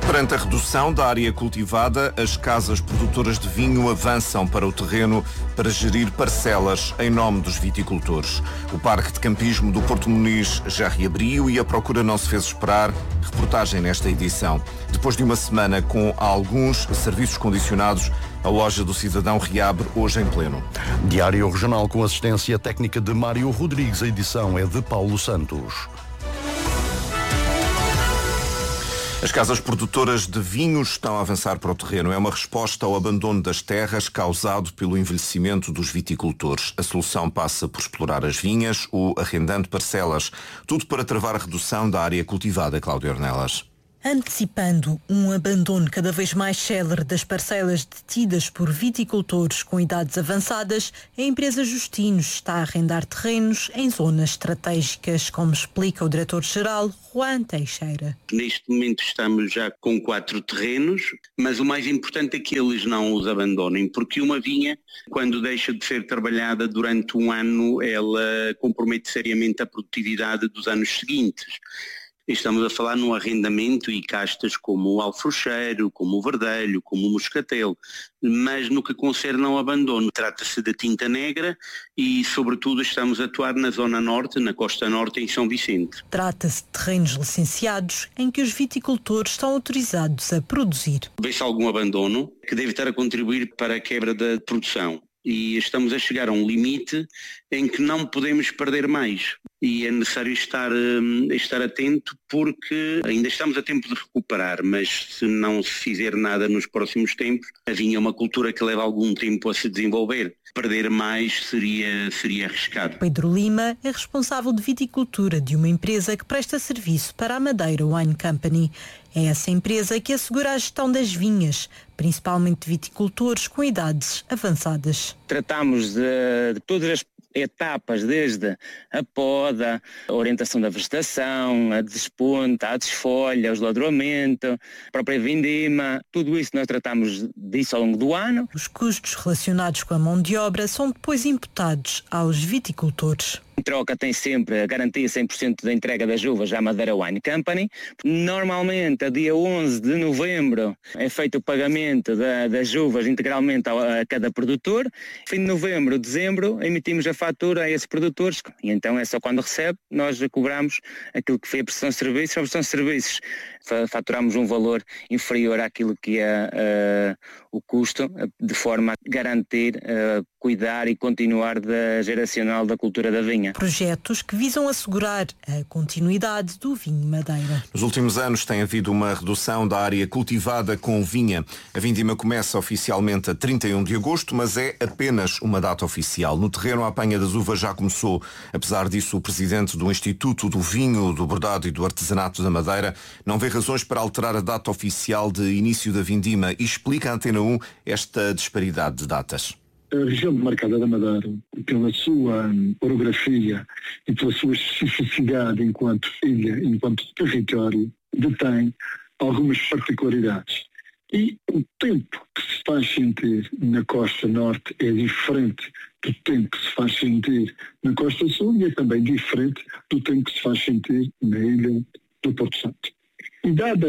Perante a redução da área cultivada, as casas produtoras de vinho avançam para o terreno para gerir parcelas em nome dos viticultores. O Parque de Campismo do Porto Muniz já reabriu e a procura não se fez esperar. Reportagem nesta edição. Depois de uma semana com alguns serviços condicionados, a loja do cidadão reabre hoje em pleno. Diário Regional com assistência técnica de Mário Rodrigues. A edição é de Paulo Santos. As casas produtoras de vinhos estão a avançar para o terreno. É uma resposta ao abandono das terras causado pelo envelhecimento dos viticultores. A solução passa por explorar as vinhas ou arrendando parcelas. Tudo para travar a redução da área cultivada, Cláudia Ornelas. Antecipando um abandono cada vez mais célere das parcelas detidas por viticultores com idades avançadas, a empresa Justinos está a arrendar terrenos em zonas estratégicas, como explica o diretor-geral Juan Teixeira. Neste momento estamos já com 4 terrenos, mas o mais importante é que eles não os abandonem, porque uma vinha, quando deixa de ser trabalhada durante um ano, ela compromete seriamente a produtividade dos anos seguintes. Estamos a falar no arrendamento e castas como o alfrocheiro, como o verdelho, como o moscatel, mas no que concerne ao abandono, trata-se da tinta negra e, sobretudo, estamos a atuar na zona norte, na costa norte, em São Vicente. Trata-se de terrenos licenciados em que os viticultores estão autorizados a produzir. Vê-se algum abandono que deve estar a contribuir para a quebra da produção. E estamos a chegar a um limite em que não podemos perder mais. E é necessário estar atento, porque ainda estamos a tempo de recuperar, mas se não se fizer nada nos próximos tempos, a vinha é uma cultura que leva algum tempo a se desenvolver. Perder mais seria arriscado. Pedro Lima é responsável de viticultura de uma empresa que presta serviço para a Madeira Wine Company. É essa empresa que assegura a gestão das vinhas, principalmente de viticultores com idades avançadas. Tratamos de todas as etapas, desde a poda, a orientação da vegetação, a desponta, a desfolha, o esladroamento, a própria vindima, tudo isso nós tratamos disso ao longo do ano. Os custos relacionados com a mão de obra são depois imputados aos viticultores. Em troca tem sempre a garantia 100% da entrega das uvas à Madeira Wine Company. Normalmente, a dia 11 de novembro, é feito o pagamento das uvas integralmente a cada produtor. Fim de novembro, dezembro, emitimos a fatura a esses produtores e então é só quando recebe, nós cobramos aquilo que foi a prestação de serviços. A prestação de serviços faturamos um valor inferior àquilo que é o custo, de forma a garantir, cuidar e continuar da geracional da cultura da vinha. Projetos que visam assegurar a continuidade do vinho Madeira. Nos últimos anos tem havido uma redução da área cultivada com vinha. A vindima começa oficialmente a 31 de agosto, mas é apenas uma data oficial. No terreno, a apanha das uvas já começou. Apesar disso, o presidente do Instituto do Vinho, do Bordado e do Artesanato da Madeira não vê razões para alterar a data oficial de início da vindima e explica à Antena 1 esta disparidade de datas. A região demarcada da Madeira, pela sua orografia e pela sua especificidade enquanto ilha, enquanto território, detém algumas particularidades. E o tempo que se faz sentir na costa norte é diferente do tempo que se faz sentir na costa sul e é também diferente do tempo que se faz sentir na ilha do Porto Santo. E dada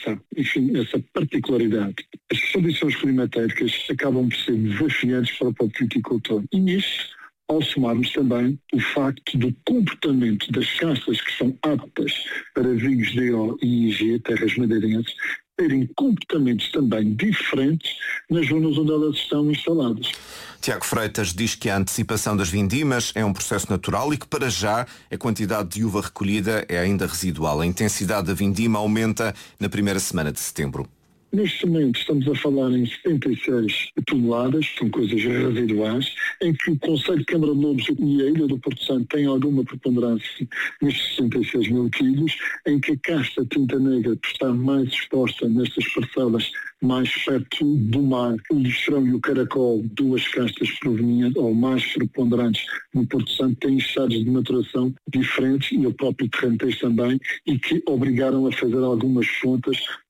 essa particularidade, as condições climatéricas acabam por ser desafiantes para o próprio viticultor. E nisso, ao somarmos também o facto do comportamento das castas que são aptas para vinhos DO e IG, terras madeirenses, terem comportamentos também diferentes nas zonas onde elas estão instaladas. Tiago Freitas diz que a antecipação das vindimas é um processo natural e que, para já, a quantidade de uva recolhida é ainda residual. A intensidade da vindima aumenta na primeira semana de setembro. Neste momento estamos a falar em 76 toneladas, são coisas residuais, em que o Conselho de Câmara de Lobos e a Ilha do Porto Santo têm alguma preponderância nestes 66 mil quilos, em que a casta tinta negra está mais exposta nestas parcelas mais perto do mar. O listrão e o caracol, duas castas provenientes ou mais preponderantes no Porto Santo, têm estados de maturação diferentes e o próprio terreno tem também, e que obrigaram a fazer algumas contas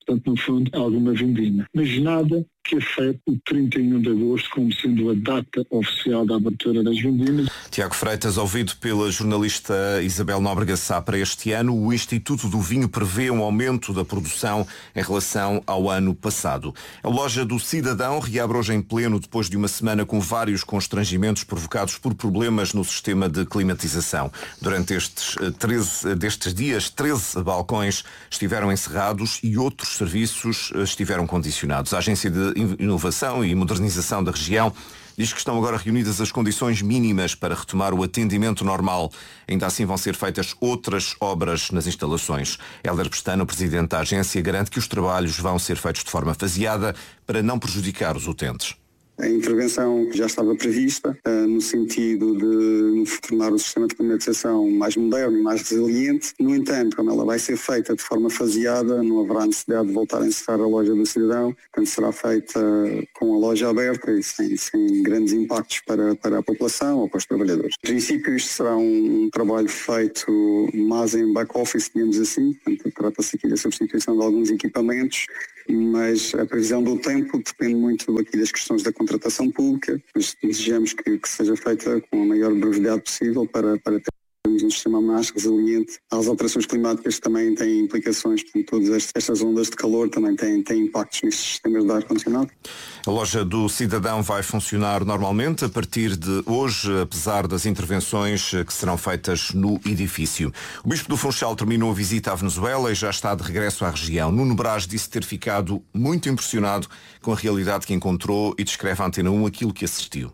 portanto, no fundo, alguma vindima. Mas nada que afete o 31 de agosto como sendo a data oficial da abertura das vindimas. Tiago Freitas, ouvido pela jornalista Isabel Nóbrega Sá, para este ano, o Instituto do Vinho prevê um aumento da produção em relação ao ano passado. A loja do Cidadão reabre hoje em pleno depois de uma semana com vários constrangimentos provocados por problemas no sistema de climatização. Durante destes dias, 13 balcões estiveram encerrados e outros serviços estiveram condicionados. A Agência de Inovação e Modernização da região diz que estão agora reunidas as condições mínimas para retomar o atendimento normal. Ainda assim vão ser feitas outras obras nas instalações. Hélder Pestana, presidente da agência, garante que os trabalhos vão ser feitos de forma faseada para não prejudicar os utentes. A intervenção já estava prevista, no sentido de tornar o sistema de climatização mais moderno e mais resiliente. No entanto, como ela vai ser feita de forma faseada, não haverá necessidade de voltar a encerrar a loja do cidadão, portanto será feita com a loja aberta e sem grandes impactos para a população ou para os trabalhadores. Em princípio, isto será um trabalho feito mais em back-office, digamos assim, portanto trata-se aqui da substituição de alguns equipamentos, mas a previsão do tempo depende muito aqui das questões da contratação pública, mas desejamos que seja feita com a maior brevidade possível para termos um sistema mais resiliente às alterações climáticas que também têm implicações, portanto todas estas ondas de calor também têm impactos nestes sistemas de ar-condicionado. A loja do Cidadão vai funcionar normalmente a partir de hoje, apesar das intervenções que serão feitas no edifício. O Bispo do Funchal terminou a visita à Venezuela e já está de regresso à região. Nuno Brás disse ter ficado muito impressionado com a realidade que encontrou e descreve à Antena 1 aquilo que assistiu.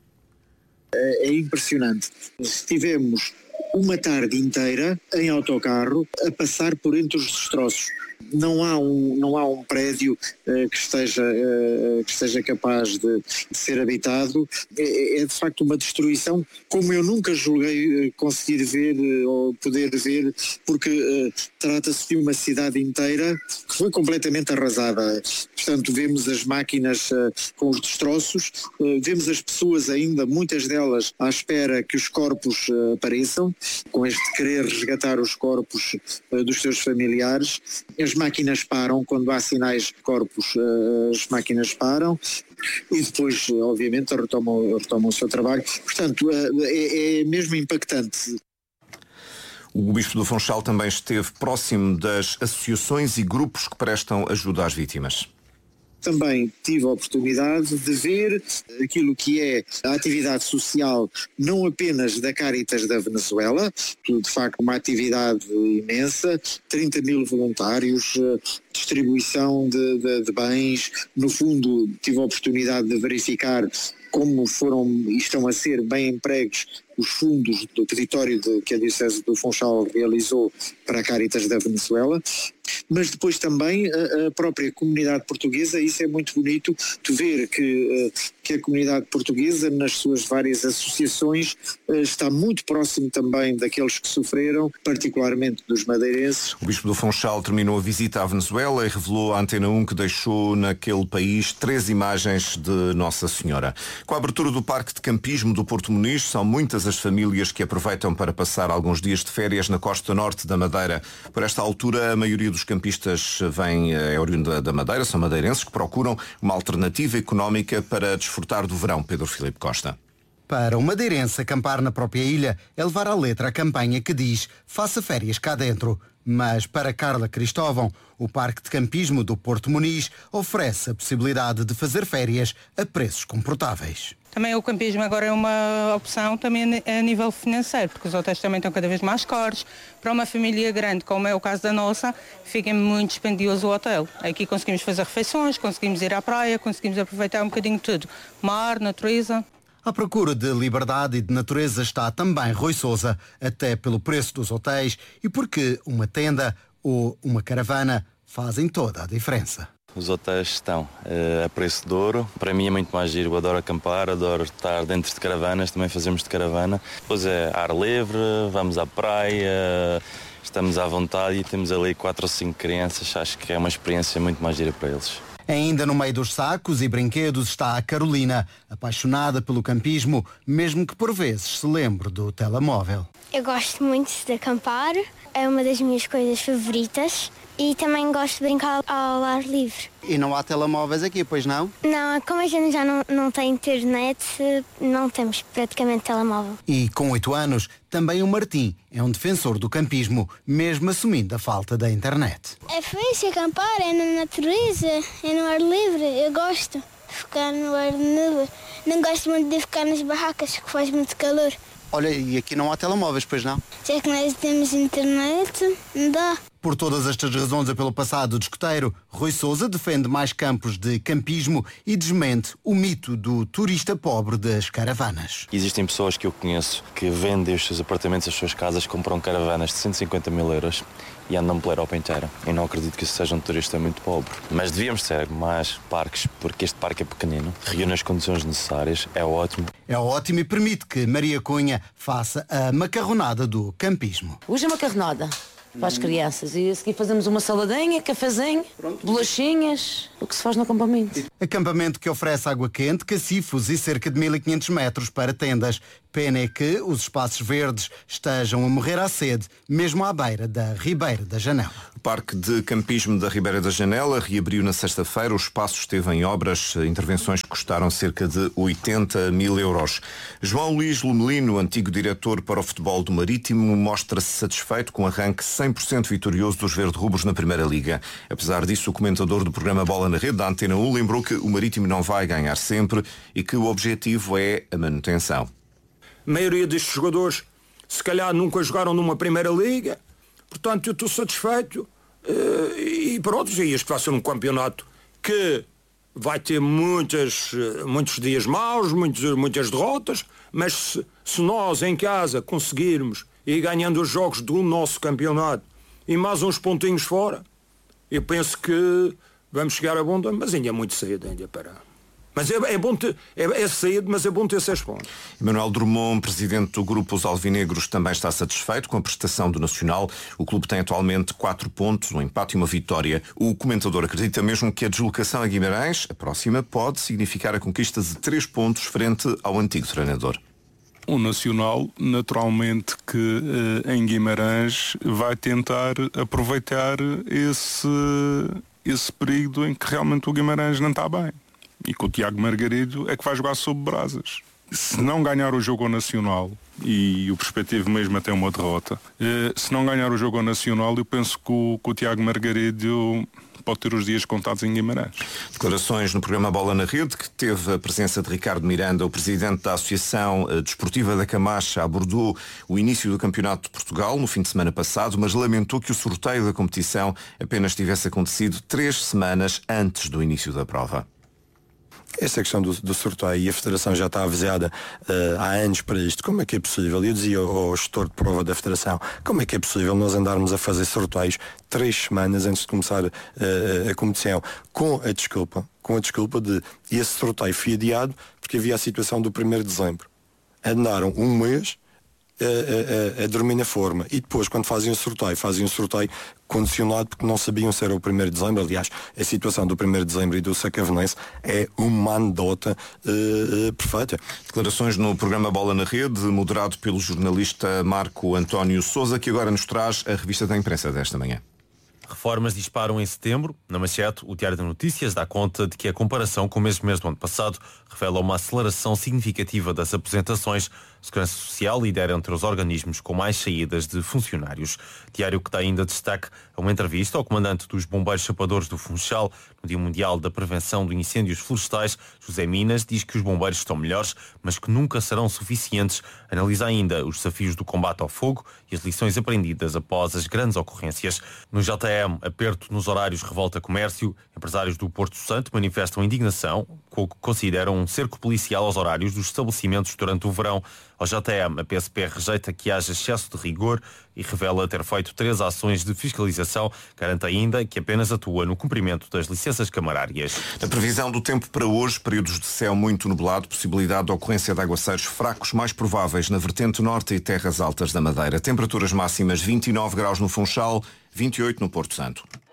É impressionante. Estivemos uma tarde inteira em autocarro a passar por entre os destroços. Não há um prédio que esteja capaz de ser habitado. É de facto uma destruição como eu nunca julguei conseguir ver ou poder ver, porque trata-se de uma cidade inteira que foi completamente arrasada. Portanto, vemos as máquinas com os destroços, vemos as pessoas ainda, muitas delas, à espera que os corpos apareçam, com este querer resgatar os corpos dos seus familiares. As máquinas param, quando há sinais de corpos, as máquinas param e depois, obviamente, retomam o seu trabalho. Portanto, é mesmo impactante. O Bispo do Funchal também esteve próximo das associações e grupos que prestam ajuda às vítimas. Também tive a oportunidade de ver aquilo que é a atividade social, não apenas da Caritas da Venezuela, de facto uma atividade imensa, 30 mil voluntários, distribuição de bens. No fundo, tive a oportunidade de verificar como foram e estão a ser bem empregos os fundos do peditório que a Diocese do Funchal realizou para a Caritas da Venezuela, mas depois também a própria comunidade portuguesa. Isso é muito bonito de ver que a comunidade portuguesa, nas suas várias associações, está muito próximo também daqueles que sofreram, particularmente dos madeirenses. O Bispo do Funchal terminou a visita à Venezuela e revelou à Antena 1 que deixou naquele país 3 imagens de Nossa Senhora. Com a abertura do Parque de Campismo do Porto Muniz, são muitas as famílias que aproveitam para passar alguns dias de férias na costa norte da Madeira. Por esta altura, a maioria dos campistas é oriunda da Madeira, são madeirenses que procuram uma alternativa económica para desfrutar do verão. Pedro Filipe Costa. Para o madeirense, acampar na própria ilha é levar à letra a campanha que diz "faça férias cá dentro". Mas para Carla Cristóvão, o Parque de Campismo do Porto Muniz oferece a possibilidade de fazer férias a preços confortáveis. Também o campismo agora é uma opção também a nível financeiro, porque os hotéis também estão cada vez mais caros. Para uma família grande, como é o caso da nossa, fica muito dispendioso o hotel. Aqui conseguimos fazer refeições, conseguimos ir à praia, conseguimos aproveitar um bocadinho de tudo. Mar, natureza. À procura de liberdade e de natureza está também Rui Sousa, até pelo preço dos hotéis e porque uma tenda ou uma caravana fazem toda a diferença. Os hotéis estão a preço de ouro. Para mim é muito mais giro. Eu adoro acampar, adoro estar dentro de caravanas, também fazemos de caravana. Depois é ar livre, vamos à praia, estamos à vontade e temos ali 4 ou 5 crianças. Acho que é uma experiência muito mais gira para eles. Ainda no meio dos sacos e brinquedos está a Carolina, apaixonada pelo campismo, mesmo que por vezes se lembre do telemóvel. Eu gosto muito de acampar, é uma das minhas coisas favoritas. E também gosto de brincar ao ar livre. E não há telemóveis aqui, pois não? Não, como a gente já não tem internet, não temos praticamente telemóvel. E com 8 anos, também o Martim é um defensor do campismo, mesmo assumindo a falta da internet. É fixe acampar, é na natureza, é no ar livre. Eu gosto de ficar no ar livre. Não gosto muito de ficar nas barracas, que faz muito calor. Olha, e aqui não há telemóveis, pois não? Já que nós temos internet, não dá. Por todas estas razões e pelo passado do escoteiro, Rui Sousa defende mais campos de campismo e desmente o mito do turista pobre das caravanas. Existem pessoas que eu conheço que vendem os seus apartamentos, as suas casas, compram caravanas de 150 mil euros e andam pela Europa inteira. Eu não acredito que isso seja um turista muito pobre. Mas devíamos ter mais parques, porque este parque é pequenino, reúne as condições necessárias, é ótimo. É ótimo e permite que Maria Cunha faça a macarronada do campismo. Hoje é macarronada para as crianças e a seguir fazemos uma saladinha, cafezinho, bolachinhas, o que se faz no acampamento. Acampamento que oferece água quente, cacifos e cerca de 1500 metros para tendas. Pena é que os espaços verdes estejam a morrer à sede, mesmo à beira da Ribeira da Janela. O Parque de Campismo da Ribeira da Janela reabriu na sexta-feira. O espaço esteve em obras, intervenções que custaram cerca de 80 mil euros. João Luís Lumelino, antigo diretor para o futebol do Marítimo, mostra-se satisfeito com o arranque 100% vitorioso dos verde-rubros na Primeira Liga. Apesar disso, o comentador do programa Bola na Rede, da Antena 1, lembrou que o Marítimo não vai ganhar sempre e que o objetivo é a manutenção. A maioria destes jogadores, se calhar, nunca jogaram numa Primeira Liga. Portanto, eu estou satisfeito e pronto, e este vai ser um campeonato que vai ter muitos dias maus, muitas derrotas, mas se nós em casa conseguirmos ir ganhando os jogos do nosso campeonato e mais uns pontinhos fora, eu penso que vamos chegar a bom, mas ainda é muito cedo ainda para... Mas é bom ter, é cedo, mas é bom ter 6 pontos. Manuel Drummond, presidente do grupo Os Alvinegros, também está satisfeito com a prestação do Nacional. O clube tem atualmente 4 pontos, um empate e uma vitória. O comentador acredita mesmo que a deslocação a Guimarães, a próxima, pode significar a conquista de 3 pontos frente ao antigo treinador. O Nacional, naturalmente, que em Guimarães vai tentar aproveitar esse período em que realmente o Guimarães não está bem. E que o Tiago Margarido é que vai jogar sob brasas. Se não ganhar o jogo ao Nacional, e o perspectivo mesmo até uma derrota, se não ganhar o jogo ao Nacional, eu penso que o Tiago Margarido pode ter os dias contados em Guimarães. Declarações no programa Bola na Rede, que teve a presença de Ricardo Miranda, o presidente da Associação Desportiva da Camacha, abordou o início do Campeonato de Portugal no fim de semana passado, mas lamentou que o sorteio da competição apenas tivesse acontecido 3 semanas antes do início da prova. Essa questão do sorteio, e a Federação já está avisada há anos para isto, como é que é possível? Eu dizia ao gestor de prova da Federação, como é que é possível nós andarmos a fazer sorteios 3 semanas antes de começar a competição, com a desculpa de esse sorteio foi adiado porque havia a situação do 1º de dezembro. Andaram um mês a dormir na forma e depois quando fazem o sorteio condicionado porque não sabiam se era o 1º de dezembro. Aliás, a situação do 1º de dezembro e do Sacavenense é uma anedota perfeita. Declarações no programa Bola na Rede, moderado pelo jornalista Marco António Sousa, que agora nos traz a revista da imprensa desta manhã. Reformas disparam em setembro. Na manchete, o Diário de Notícias dá conta de que a comparação com o mesmo mês do ano passado revela uma aceleração significativa das aposentações. Segurança Social lidera entre os organismos com mais saídas de funcionários. Diário que dá ainda destaque a uma entrevista ao comandante dos Bombeiros Chapadores do Funchal no Dia Mundial da Prevenção de Incêndios Florestais. José Minas diz que os bombeiros estão melhores, mas que nunca serão suficientes. Analisa ainda os desafios do combate ao fogo e as lições aprendidas após as grandes ocorrências. No JM, aperto nos horários revolta comércio. Empresários do Porto Santo manifestam indignação com o que consideram um cerco policial aos horários dos estabelecimentos durante o verão. Ao JM, a PSP rejeita que haja excesso de rigor e revela ter feito 3 ações de fiscalização. Garante ainda que apenas atua no cumprimento das licenças camarárias. A previsão do tempo para hoje, períodos de céu muito nublado, possibilidade de ocorrência de aguaceiros fracos mais prováveis na vertente norte e terras altas da Madeira. Temperaturas máximas 29 graus no Funchal, 28 no Porto Santo.